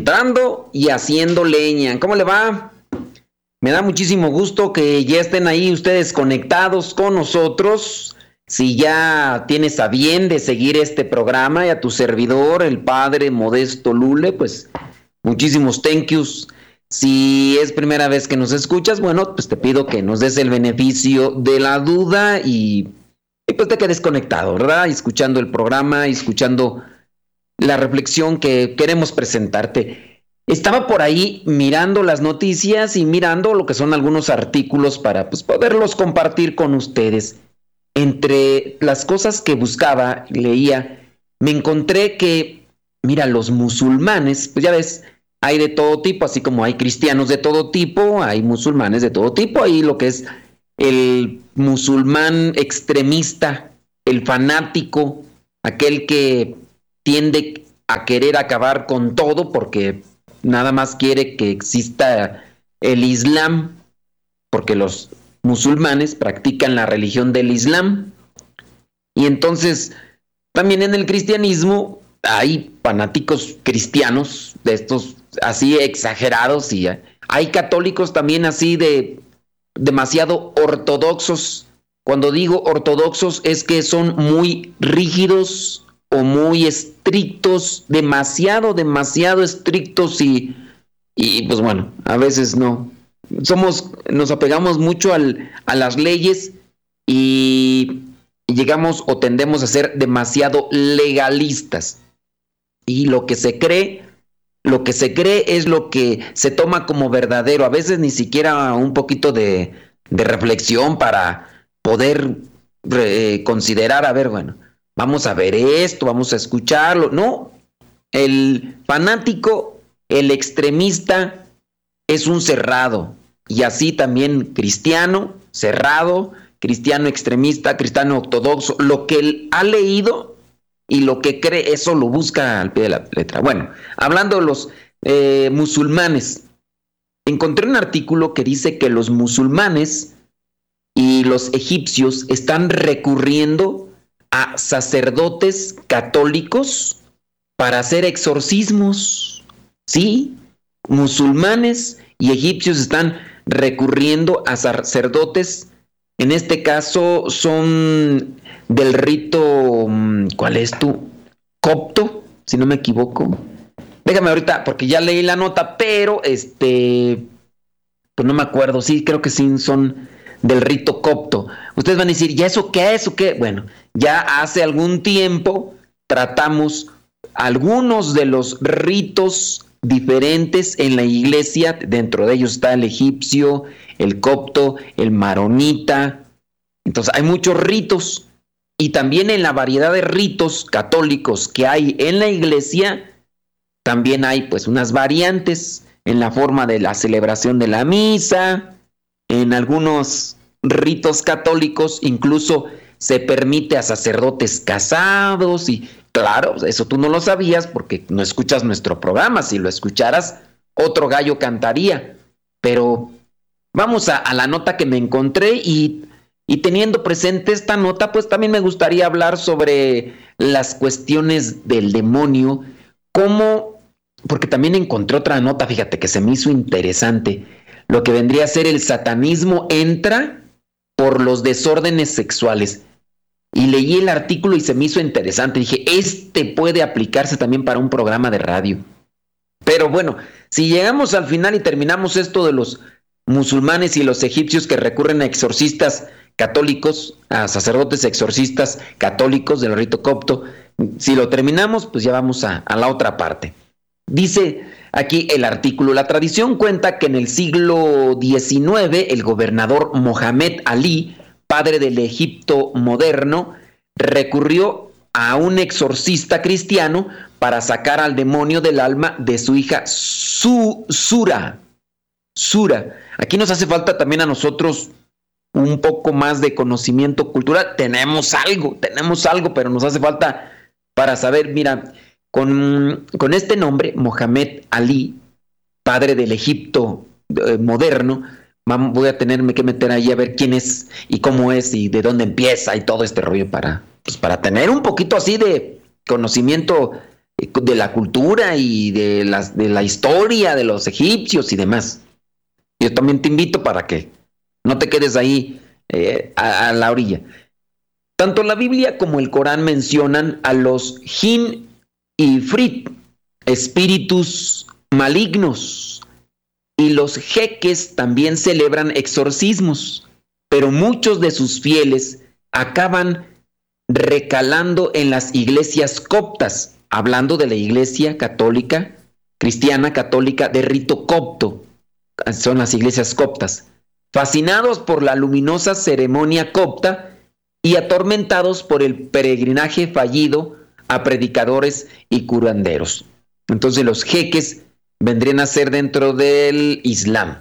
dando y haciendo leña. ¿Cómo le va? Me da muchísimo gusto que ya estén ahí ustedes conectados con nosotros. Si ya tienes a bien de seguir este programa y a tu servidor, el padre Modesto Lule, pues muchísimos thank yous. Si es primera vez que nos escuchas, bueno, pues te pido que nos des el beneficio de la duda y pues te quedes conectado, ¿verdad? Escuchando el programa y escuchando la reflexión que queremos presentarte. Estaba por ahí mirando las noticias y mirando lo que son algunos artículos para pues, poderlos compartir con ustedes. Entre las cosas que buscaba, leía, me encontré que, mira, los musulmanes, pues ya ves, hay de todo tipo, así como hay cristianos de todo tipo, hay musulmanes de todo tipo, hay lo que es el musulmán extremista, el fanático, aquel que tiende a querer acabar con todo porque nada más quiere que exista el Islam, porque los musulmanes practican la religión del Islam. Y entonces, también en el cristianismo hay fanáticos cristianos de estos así exagerados y hay católicos también así de demasiado ortodoxos. Cuando digo ortodoxos es que son muy rígidos o muy estrictos, demasiado estrictos y pues bueno, a veces no. Nos apegamos mucho a las leyes y llegamos o tendemos a ser demasiado legalistas. Y lo que se cree es lo que se toma como verdadero. A veces ni siquiera un poquito de reflexión para poder considerar, a ver, bueno, vamos a ver esto, vamos a escucharlo. No, el fanático, el extremista es un cerrado. Y así también cristiano, cerrado, cristiano extremista, cristiano ortodoxo. Lo que él ha leído y lo que cree, eso lo busca al pie de la letra. Bueno, hablando de los musulmanes, encontré un artículo que dice que los musulmanes y los egipcios están recurriendo a sacerdotes católicos para hacer exorcismos. Sí, musulmanes y egipcios están recurriendo a sacerdotes. En este caso son del rito, ¿cuál es tú? Copto, si no me equivoco. Déjame ahorita, porque ya leí la nota, pero pues no me acuerdo. Sí, creo que sí son del rito copto. Ustedes van a decir, ¿ya eso qué? ¿Eso qué? Bueno, ya hace algún tiempo tratamos algunos de los ritos diferentes en la iglesia. Dentro de ellos está el egipcio, el copto, el maronita. Entonces hay muchos ritos. Y también en la variedad de ritos católicos que hay en la iglesia, también hay pues unas variantes en la forma de la celebración de la misa. En algunos ritos católicos incluso se permite a sacerdotes casados y claro, eso tú no lo sabías porque no escuchas nuestro programa. Si lo escucharas, otro gallo cantaría. Pero vamos a la nota que me encontré y teniendo presente esta nota, pues también me gustaría hablar sobre las cuestiones del demonio, porque también encontré otra nota, fíjate, que se me hizo interesante. Lo que vendría a ser el satanismo entra por los desórdenes sexuales. Y leí el artículo y se me hizo interesante. Dije, puede aplicarse también para un programa de radio. Pero bueno, si llegamos al final y terminamos esto de los musulmanes y los egipcios que recurren a exorcistas católicos, a sacerdotes exorcistas católicos del rito copto, si lo terminamos, pues ya vamos a la otra parte. Dice aquí el artículo, la tradición cuenta que en el siglo XIX el gobernador Mohamed Ali, padre del Egipto moderno, recurrió a un exorcista cristiano para sacar al demonio del alma de su hija Sura. Aquí nos hace falta también a nosotros un poco más de conocimiento cultural. Tenemos algo, pero nos hace falta para saber, mira, con este nombre, Mohamed Ali, padre del Egipto moderno, voy a tenerme que meter ahí a ver quién es y cómo es y de dónde empieza y todo este rollo para tener un poquito así de conocimiento de la cultura y de la historia de los egipcios y demás. Yo también te invito para que no te quedes ahí a la orilla. Tanto la Biblia como el Corán mencionan a los jin y frit, espíritus malignos, y los jeques también celebran exorcismos, pero muchos de sus fieles acaban recalando en las iglesias coptas, hablando de la iglesia católica, cristiana católica de rito copto, son las iglesias coptas, fascinados por la luminosa ceremonia copta y atormentados por el peregrinaje fallido a predicadores y curanderos. Entonces los jeques vendrían a ser dentro del Islam.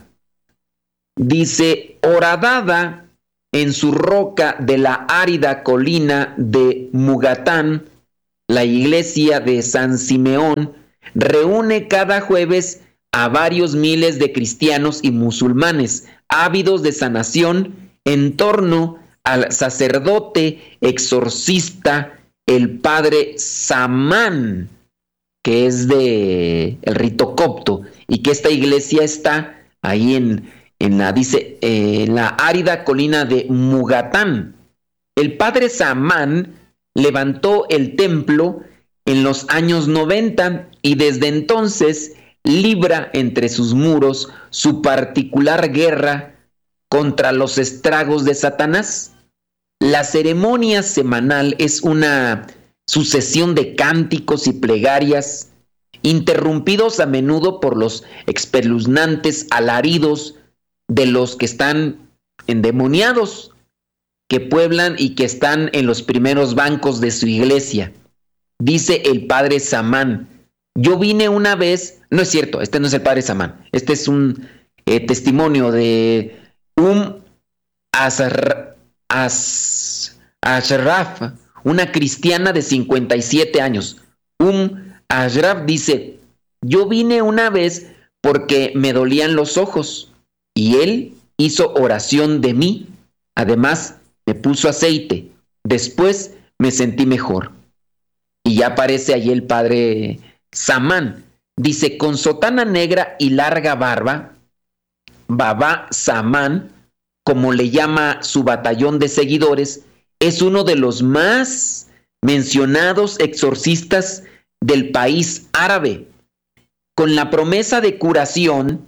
Dice, horadada en su roca de la árida colina de Mugatán, la iglesia de San Simeón reúne cada jueves a varios miles de cristianos y musulmanes ávidos de sanación en torno al sacerdote exorcista, el padre Samán, que es de el rito copto, y que esta iglesia está ahí en la árida colina de Mugatán. El padre Samán levantó el templo en los años 90 y desde entonces libra entre sus muros su particular guerra contra los estragos de Satanás. La ceremonia semanal es una sucesión de cánticos y plegarias, interrumpidos a menudo por los espeluznantes alaridos de los que están endemoniados, que pueblan y que están en los primeros bancos de su iglesia. Dice el padre Samán, yo vine una vez, no es cierto, este no es el padre Samán, este es un testimonio de Ashraf, una cristiana de 57 años. Ashraf dice, yo vine una vez porque me dolían los ojos y él hizo oración de mí. Además, me puso aceite. Después me sentí mejor. Y ya aparece allí el padre Samán. Dice, con sotana negra y larga barba, Baba Samán, como le llama su batallón de seguidores, es uno de los más mencionados exorcistas del país árabe. Con la promesa de curación,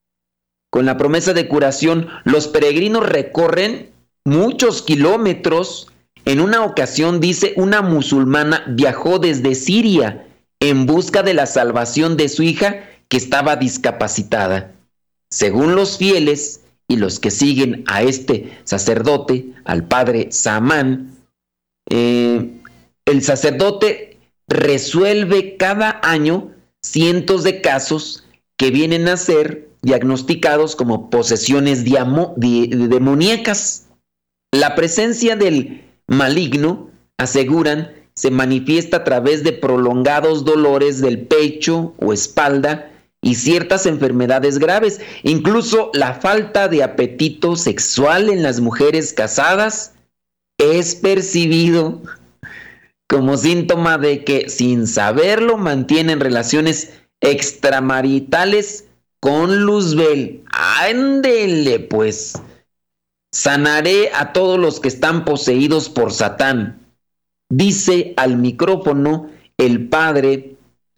los peregrinos recorren muchos kilómetros. En una ocasión, dice, una musulmana viajó desde Siria en busca de la salvación de su hija que estaba discapacitada. Según los fieles y los que siguen a este sacerdote, al padre Samán, el sacerdote resuelve cada año cientos de casos que vienen a ser diagnosticados como posesiones demoníacas. La presencia del maligno, aseguran, se manifiesta a través de prolongados dolores del pecho o espalda y ciertas enfermedades graves. Incluso la falta de apetito sexual en las mujeres casadas es percibido como síntoma de que, sin saberlo, mantienen relaciones extramaritales con Luzbel. ¡Ándele, pues! Sanaré a todos los que están poseídos por Satán, dice al micrófono el padre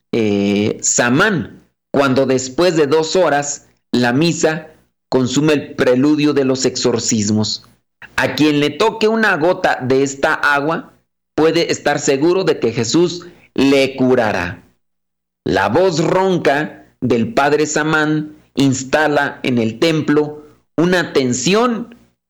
Samán, cuando después de 2 horas la misa consume el preludio de los exorcismos. A quien le toque una gota de esta agua puede estar seguro de que Jesús le curará. La voz ronca del padre Samán instala en el templo una tensa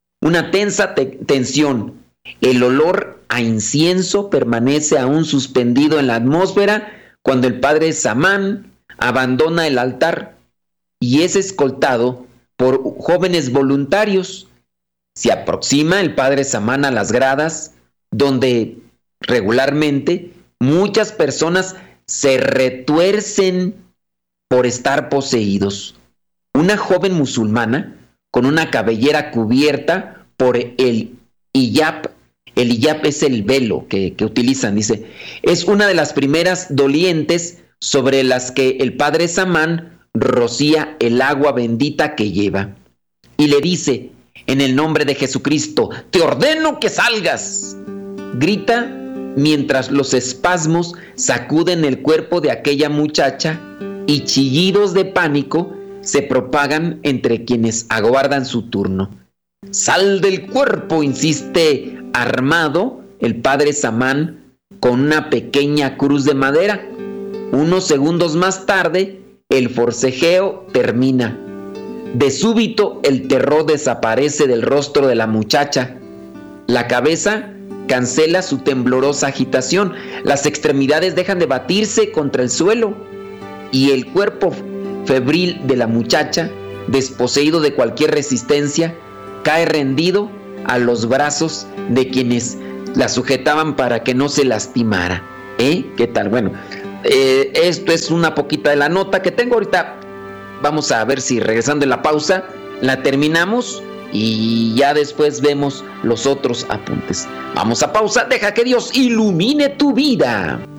tensión. El olor a incienso permanece aún suspendido en la atmósfera cuando el padre Samán abandona el altar y es escoltado por jóvenes voluntarios. Se aproxima el padre Samán a las gradas, donde regularmente muchas personas se retuercen por estar poseídos. Una joven musulmana con una cabellera cubierta por el hiyab El hiyab es el velo que utilizan, dice. Es una de las primeras dolientes sobre las que el padre Samán rocía el agua bendita que lleva. Y le dice, en el nombre de Jesucristo, te ordeno que salgas. Grita mientras los espasmos sacuden el cuerpo de aquella muchacha y chillidos de pánico se propagan entre quienes aguardan su turno. Sal del cuerpo, insiste armado el padre Samán con una pequeña cruz de madera. Unos segundos más tarde, el forcejeo termina. De súbito, el terror desaparece del rostro de la muchacha. La cabeza cancela su temblorosa agitación. Las extremidades dejan de batirse contra el suelo. Y el cuerpo febril de la muchacha, desposeído de cualquier resistencia, cae rendido a los brazos de quienes la sujetaban para que no se lastimara. ¿Qué tal? Bueno, esto es una poquita de la nota que tengo ahorita. Vamos a ver si regresando de la pausa la terminamos y ya después vemos los otros apuntes. Vamos a pausa, deja que Dios ilumine tu vida.